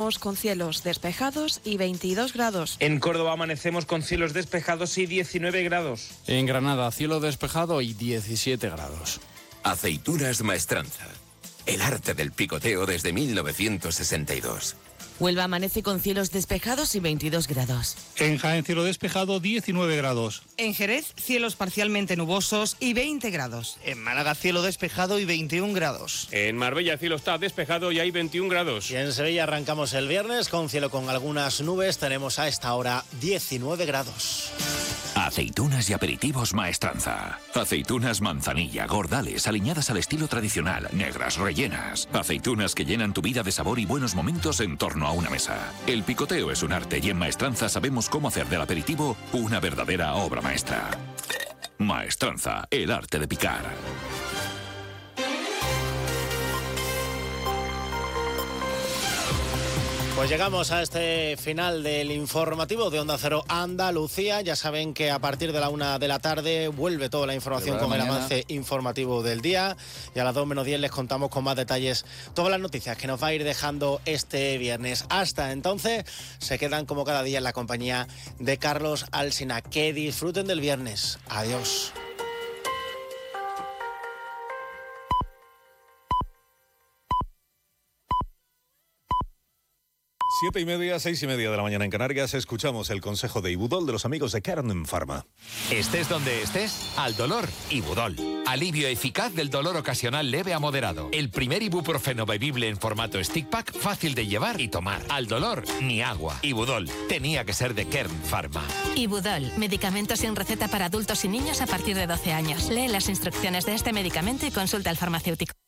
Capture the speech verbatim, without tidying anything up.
amanecemos con cielos despejados y veintidós grados. En Córdoba amanecemos con cielos despejados y diecinueve grados. En Granada, cielo despejado y diecisiete grados. Aceitunas Maestranza. El arte del picoteo desde mil novecientos sesenta y dos. Huelva amanece con cielos despejados y veintidós grados. En Jaén, cielo despejado, diecinueve grados. En Jerez, cielos parcialmente nubosos y veinte grados. En Málaga, cielo despejado y veintiún grados. En Marbella, cielo está despejado y hay veintiún grados. Y en Sevilla arrancamos el viernes con cielo con algunas nubes. Tenemos a esta hora diecinueve grados. Aceitunas y aperitivos Maestranza. Aceitunas manzanilla, gordales, aliñadas al estilo tradicional, negras, rellenas. Aceitunas que llenan tu vida de sabor y buenos momentos en torno a una mesa. El picoteo es un arte y en Maestranza sabemos cómo hacer del aperitivo una verdadera obra maestra. Maestranza, el arte de picar. Pues llegamos a este final del informativo de Onda Cero Andalucía. Ya saben que a partir de la una de la tarde vuelve toda la información con el avance informativo del día. Y a las dos menos diez les contamos con más detalles todas las noticias que nos va a ir dejando este viernes. Hasta entonces, se quedan como cada día en la compañía de Carlos Alsina. Que disfruten del viernes. Adiós. Siete y media, seis y media de la mañana en Canarias, escuchamos el consejo de Ibudol de los amigos de Kern Pharma. Estés donde estés, al dolor, Ibudol. Alivio eficaz del dolor ocasional leve a moderado. El primer ibuprofeno bebible en formato stick pack, fácil de llevar y tomar. Al dolor, ni agua. Ibudol, tenía que ser de Kern Pharma. Ibudol, medicamento sin receta para adultos y niños a partir de doce años. Lee las instrucciones de este medicamento y consulta al farmacéutico.